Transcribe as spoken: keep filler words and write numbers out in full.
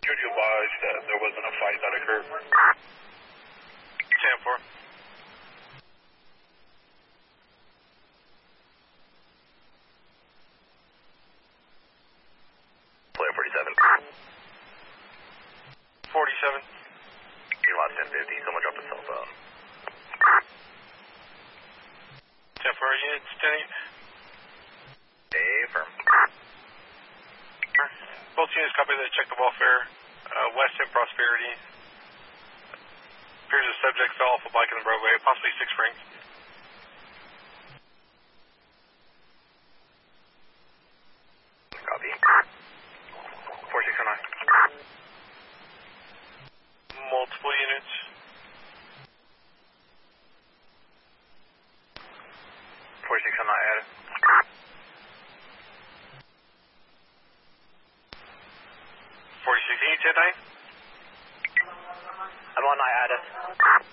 Could you advise that there wasn't a fight that occurred? ten four. Player forty-seven. forty-seven. You lost ten fifty. Someone dropped a cell phone. ten four units, ten eight. Hey, firm. Both units copy that. Check the welfare. Uh, West in Prosperity. Appears a subject fell off a bike in the roadway, possibly six rings. Copy. four six nine. Multiple units. four six nine added. forty-six, eight ten nine. I'm on nine added.